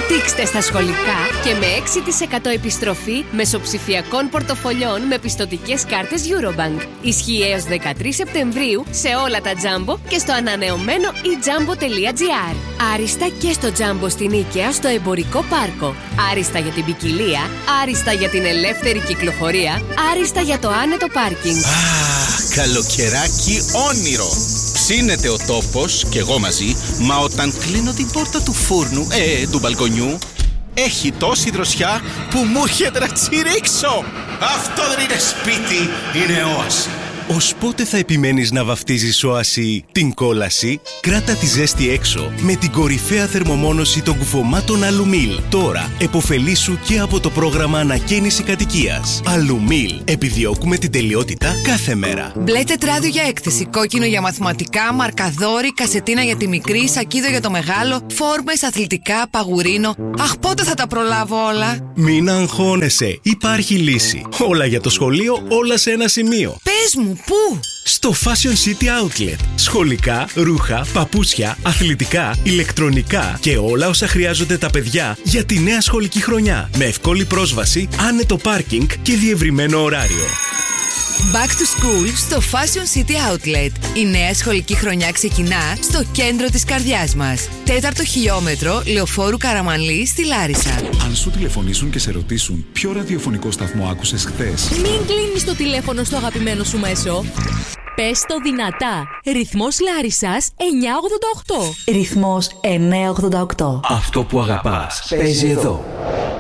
Δείξτε στα σχολικά και με 6% επιστροφή μεσοψηφιακών πορτοφολιών με πιστωτικές κάρτες Eurobank. Ισχύει έως 13 Σεπτεμβρίου σε όλα τα Jumbo και στο ανανεωμένο eJumbo.gr. Άριστα και στο Jumbo στην Ikea στο εμπορικό πάρκο. Άριστα για την ποικιλία, άριστα για την ελεύθερη κυκλοφορία, άριστα για το άνετο πάρκινγκ. Καλοκαιράκι όνειρο. Ψήνεται ο τόπος και εγώ μαζί, μα όταν κλείνω την πόρτα του φούρνου, του μπαλκονιού, έχει τόση δροσιά που μου έρχεται να τσιρίξω. Αυτό δεν είναι σπίτι, είναι όαση. Ως πότε θα επιμένεις να βαφτίζεις όαση την κόλαση? Κράτα τη ζέστη έξω με την κορυφαία θερμομόνωση των κουφωμάτων Αλουμίλ. Τώρα εποφελήσου και από το πρόγραμμα ανακαίνιση κατοικίας. Αλουμίλ. Επιδιώκουμε την τελειότητα κάθε μέρα. Μπλε τετράδιο για έκθεση, κόκκινο για μαθηματικά, μαρκαδόρι, κασετίνα για τη μικρή, σακίδο για το μεγάλο, φόρμες, αθλητικά, παγουρίνο. Αχ, πότε θα τα προλάβω όλα? Μην αγχώνεσαι. Υπάρχει λύση. Όλα για το σχολείο, όλα σε ένα σημείο. Πες μου, πού? Στο Fashion City Outlet. Σχολικά, ρούχα, παπούτσια, αθλητικά, ηλεκτρονικά και όλα όσα χρειάζονται τα παιδιά για τη νέα σχολική χρονιά. Με εύκολη πρόσβαση, άνετο πάρκινγκ και διευρυμένο ωράριο. Back to school στο Fashion City Outlet. Η νέα σχολική χρονιά ξεκινά στο κέντρο της καρδιάς μας. 4ο χιλιόμετρο Λεωφόρου Καραμανλή στη Λάρισα. Αν σου τηλεφωνήσουν και σε ρωτήσουν ποιο ραδιοφωνικό σταθμό άκουσες χθες, μην κλείνεις το τηλέφωνο στο αγαπημένο σου μέσο. Πες το δυνατά. Ρυθμός Λάρισσας 988. Ρυθμός 988. Αυτό που αγαπάς παίζει εδώ.